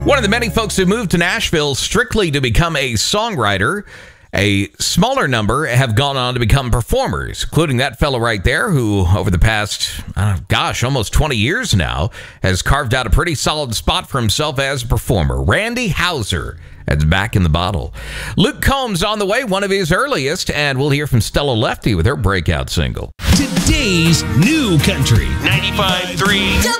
One of the many folks who moved to Nashville strictly to become a songwriter, a smaller number have gone on to become performers, including that fellow right there who, over the past, almost 20 years now, has carved out a pretty solid spot for himself as a performer. Randy Houser is back in the bottle. Luke Combs on the way, one of his earliest, and we'll hear from Stella Lefty with her breakout single. Today's new country. 95.3